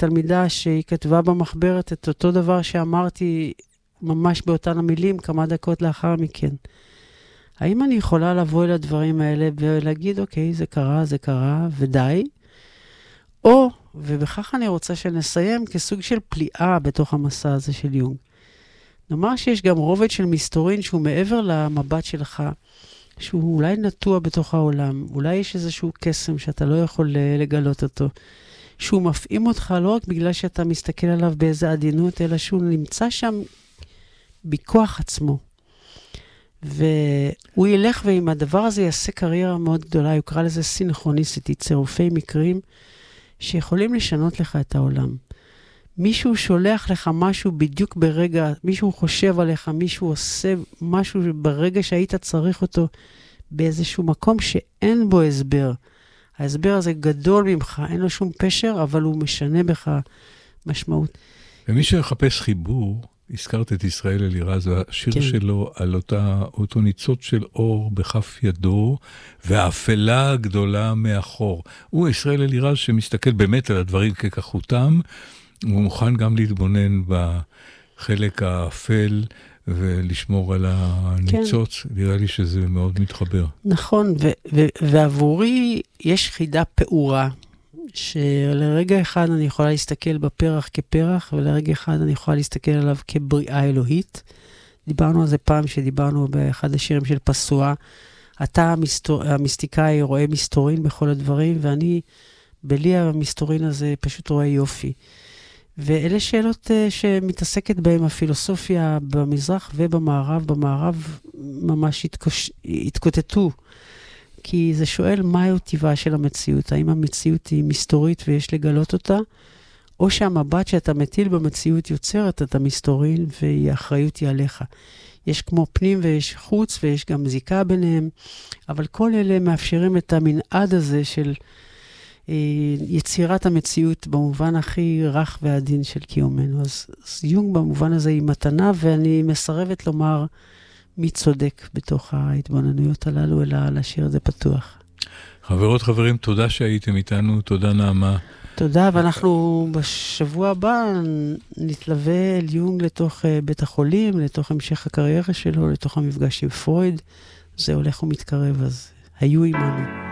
תלמידה שהיא כתבה במחברת את אותו דבר שאמרתי ממש באותן המילים כמה דקות לאחר מכן. האם אני יכולה לבוא אל הדברים האלה ולהגיד, אוקיי, זה קרה, ודי? או, ובכך אני רוצה שנסיים כסוג של פליאה בתוך המסע הזה של יונג. נאמר שיש גם רובד של מסתורין שהוא מעבר למבט שלך, שהוא אולי נטוע בתוך העולם, אולי יש איזשהו קסם שאתה לא יכול לגלות אותו, שהוא מפעים אותך לא רק בגלל שאתה מסתכל עליו באיזה עדינות, אלא שהוא נמצא שם בכוח עצמו. והוא ילך ועם הדבר הזה יעשה קריירה מאוד גדולה, הוא קרא לזה סינכרוניסיטי, צירופי מקרים שיכולים לשנות לך את העולם. מישהו שולח לך משהו בדיוק ברגע, מישהו חושב עליך, מישהו עושה משהו ברגע שהיית צריך אותו באיזשהו מקום שאין בו הסבר. ההסבר הזה גדול ממך, אין לו שום פשר, אבל הוא משנה בך משמעות. ומי שמחפש חיבור, הזכרת את ישראל אלירז, והשיר כן. שלו על אותו ניצוץ של אור בכף ידו, והאפלה הגדולה מאחור. הוא ישראל אלירז שמסתכל באמת על הדברים ככחותם, הוא מוכן גם להתבונן בחלק האפל, ולשמור על הניצוץ. כן. נראה לי שזה מאוד מתחבר. נכון, ועבורי יש חידה פעורה, שלרגע אחד אני יכולה להסתכל בפרח כפרח, ולרגע אחד אני יכולה להסתכל עליו כבריאה אלוהית. דיברנו על זה פעם שדיברנו באחד השירים של פסואה. אתה המיסטיקאי רואה מסתורין בכל הדברים, ואני בלי המסתורין הזה פשוט רואה יופי. ואלה שאלות שמתעסקת בהן הפילוסופיה במזרח ובמערב. במערב ממש התקוטטו. כי זה שואל מהו טבעה של המציאות, האם המציאות היא מסתורית ויש לגלות אותה, או שהמבט שאתה מטיל במציאות יוצרת את המסתורין והאחריות היא עליך. יש כמו פנים ויש חוץ ויש גם זיקה ביניהם, אבל כל אלה מאפשרים את המנעד הזה של יצירת המציאות במובן הכי רך ועדין של קיומנו. אז יונג במובן הזה היא מתנה, ואני מסרבת לומר מי צודק בתוך ההתבוננויות הללו, אלא להשאיר את זה פתוח. חברות, חברים, תודה שהייתם איתנו, תודה נעמה. תודה, ואנחנו בשבוע הבא נתלווה אל יונג לתוך בית החולים, לתוך המשך הקריירה שלו, לתוך המפגש עם פרויד. זה הולך ומתקרב, אז היו עימנו.